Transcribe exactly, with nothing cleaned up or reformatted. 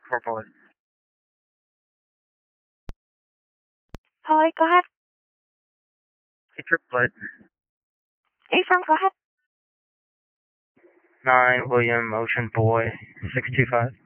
Report. Hi, go ahead. Get your plate. Are you from? Go ahead. Nine William Ocean Boy six two five.